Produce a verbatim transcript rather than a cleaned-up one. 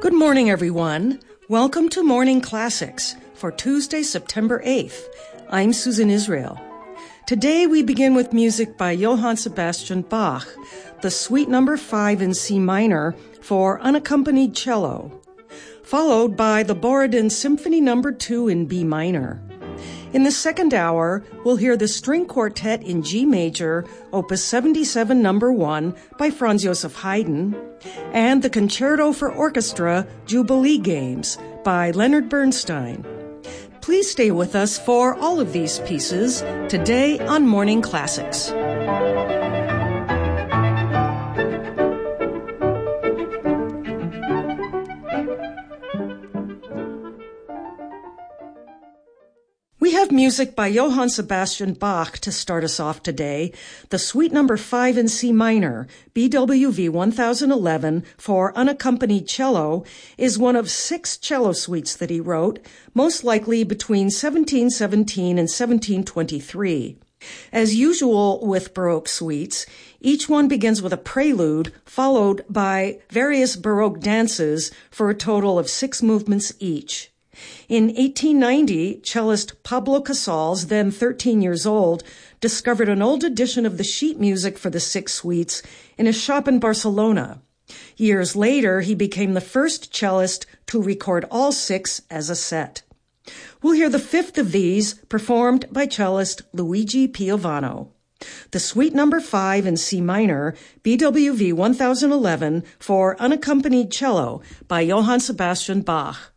Good morning, everyone. Welcome to Morning Classics for Tuesday, September eighth. I'm Susan Israel. Today we begin with music by Johann Sebastian Bach, the Suite Number five in C minor for unaccompanied cello, followed by the Borodin Symphony Number two in B minor. In the second hour, we'll hear the String Quartet in G major, Opus seventy-seven Number one by Franz Joseph Haydn, and the Concerto for Orchestra Jubilee Games by Leonard Bernstein. Please stay with us for all of these pieces today on Morning Classics. We have music by Johann Sebastian Bach to start us off today. The Suite Number five in C minor, B W V one thousand eleven, for unaccompanied cello, is one of six cello suites that he wrote, most likely between seventeen seventeen and seventeen twenty-three. As usual with Baroque suites, each one begins with a prelude, followed by various Baroque dances for a total of six movements each. In eighteen ninety, cellist Pablo Casals, then thirteen years old, discovered an old edition of the sheet music for the six suites in a shop in Barcelona. Years later, he became the first cellist to record all six as a set. We'll hear the fifth of these performed by cellist Luigi Piovano. The Suite Number five in C minor, B W V one thousand eleven, for unaccompanied cello by Johann Sebastian Bach.